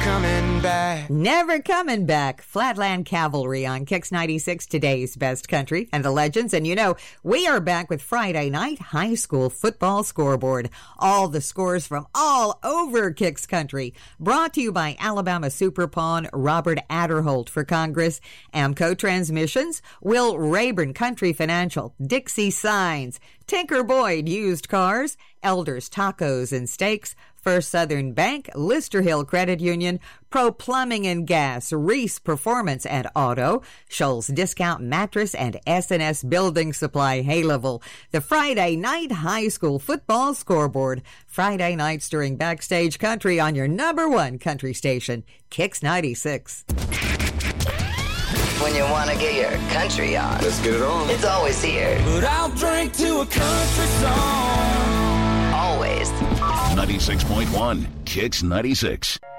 coming back. Never coming back. Flatland Cavalry on Kix 96, today's best country and the legends. And you know, we are back with Friday night high school football scoreboard. All the scores from all over Kix country. Brought to you by Alabama Super Pawn, Robert Adderholt for Congress, Amco Transmissions, Will Rayburn Country Financial, Dixie Signs, Tinker Boyd Used Cars, Elders Tacos and Steaks, First Southern Bank, Lister Hill Credit Union, Pro Plumbing and Gas, Reese Performance and Auto, Scholl's Discount Mattress, and S&S Building Supply Hay-Level. The Friday night high school football scoreboard. Friday nights during Backstage Country on your number one country station, Kix 96. When you want to get your country on, Let's get it on. it's always here. But I'll drink to a country song. Always. 96.1 Kix 96.